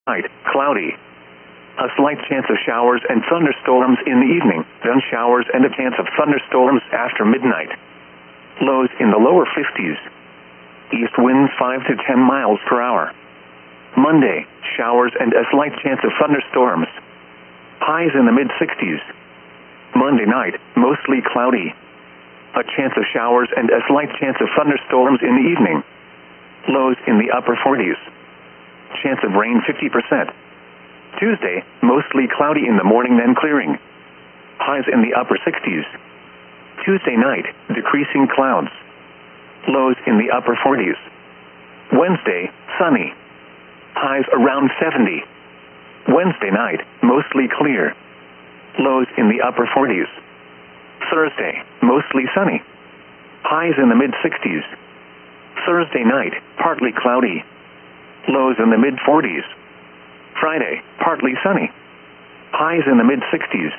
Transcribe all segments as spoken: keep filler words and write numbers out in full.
Night, cloudy. A slight chance of showers and thunderstorms in the evening, then showers and a chance of thunderstorms after midnight. Lows in the lower fifties. East winds five to ten miles per hour. Monday, showers and a slight chance of thunderstorms. Highs in the mid-sixties. Monday night, mostly cloudy. A chance of showers and a slight chance of thunderstorms in the evening. Lows in the upper forties. Chance of rain fifty percent. Tuesday, mostly cloudy in the morning then clearing. Highs in the upper sixties. Tuesday night, decreasing clouds. Lows in the upper forties. Wednesday, sunny. Highs around seventy. Wednesday night, mostly clear. Lows in the upper forties. Thursday, mostly sunny. Highs in the mid-sixties. Thursday night, partly cloudy. Lows in the mid-forties. Friday, partly sunny. Highs in the mid-sixties.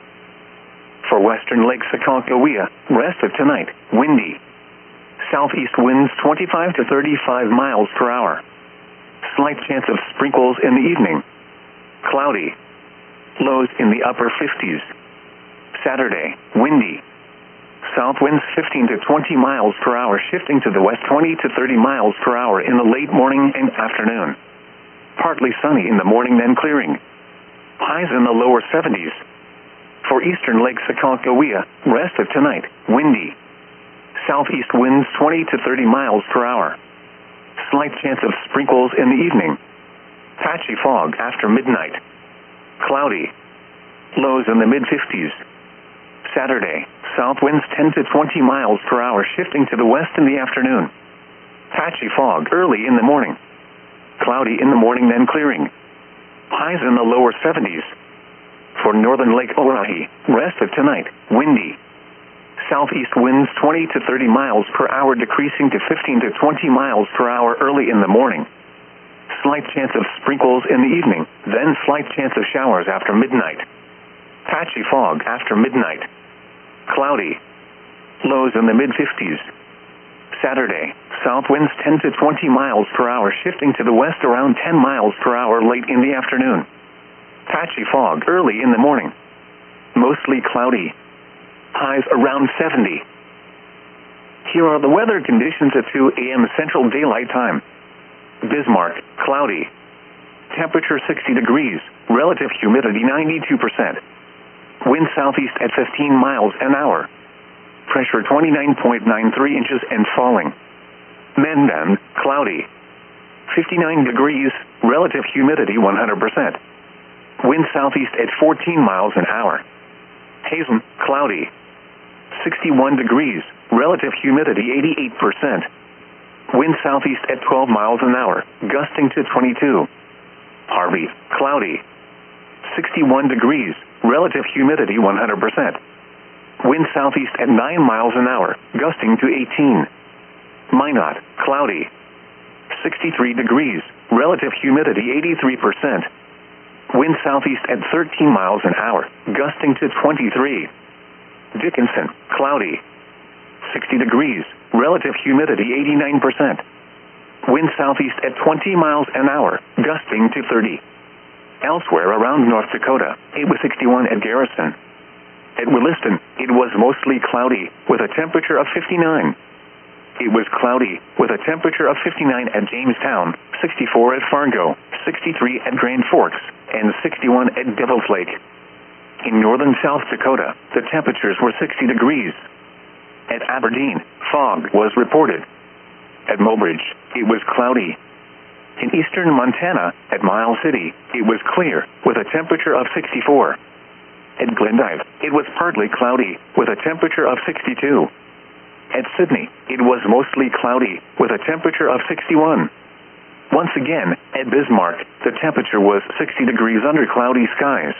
For western Lake Sakakawea, rest of tonight, windy. Southeast winds twenty-five to thirty-five miles per hour. Slight chance of sprinkles in the evening. Cloudy. Lows in the upper fifties. Saturday, windy. South winds fifteen to twenty miles per hour, shifting to the west twenty to thirty miles per hour in the late morning and afternoon. Partly sunny in the morning then clearing. Highs in the lower seventies. For eastern Lake Sakakawea, rest of tonight, windy. Southeast winds twenty to thirty miles per hour. Slight chance of sprinkles in the evening. Patchy fog after midnight. Cloudy. Lows in the mid-fifties. Saturday, south winds ten to twenty miles per hour, shifting to the west in the afternoon. Patchy fog early in the morning. Cloudy in the morning then clearing. Highs in the lower seventies. For northern Lake Orohi, rest of tonight, windy. Southeast winds twenty to thirty miles per hour, decreasing to fifteen to twenty miles per hour early in the morning. Slight chance of sprinkles in the evening, then slight chance of showers after midnight. Patchy fog after midnight. Cloudy. Lows in the mid-fifties. Saturday, south winds ten to twenty miles per hour, shifting to the west around ten miles per hour late in the afternoon. Patchy fog early in the morning. Mostly cloudy. Highs around seventy. Here are the weather conditions at two a m Central Daylight Time. Bismarck, cloudy. Temperature sixty degrees, relative humidity ninety-two percent. Wind southeast at fifteen miles an hour. Pressure twenty-nine point nine three inches and falling. Mendan, cloudy. fifty-nine degrees, relative humidity one hundred percent. Wind southeast at fourteen miles an hour. Hazen, cloudy. sixty-one degrees, relative humidity eighty-eight percent. Wind southeast at twelve miles an hour, gusting to twenty-two. Harvey, cloudy. sixty-one degrees, relative humidity one hundred percent. Wind southeast at nine miles an hour, gusting to eighteen. Minot, cloudy. sixty-three degrees, relative humidity eighty-three percent. Wind southeast at thirteen miles an hour, gusting to twenty-three. Dickinson, cloudy. sixty degrees, relative humidity eighty-nine percent. Wind southeast at twenty miles an hour, gusting to thirty. Elsewhere around North Dakota, it was sixty-one at Garrison. At Williston, it was mostly cloudy, with a temperature of fifty-nine. It was cloudy, with a temperature of fifty-nine at Jamestown, sixty-four at Fargo, sixty-three at Grand Forks, and sixty-one at Devil's Lake. In northern South Dakota, the temperatures were sixty degrees. At Aberdeen, fog was reported. At Mobridge, it was cloudy. In eastern Montana, at Miles City, it was clear, with a temperature of sixty-four. At Glendive, it was partly cloudy, with a temperature of sixty-two. At Sydney, it was mostly cloudy, with a temperature of sixty-one. Once again, at Bismarck, the temperature was sixty degrees under cloudy skies.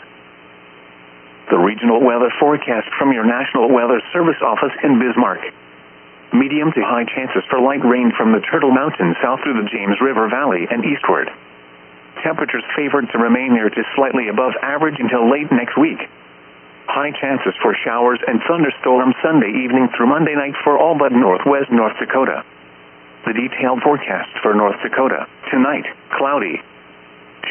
The regional weather forecast from your National Weather Service office in Bismarck. Medium to high chances for light rain from the Turtle Mountains south through the James River Valley and eastward. Temperatures favored to remain near to slightly above average until late next week. High chances for showers and thunderstorms Sunday evening through Monday night for all but northwest North Dakota. The detailed forecast for North Dakota. Tonight, cloudy.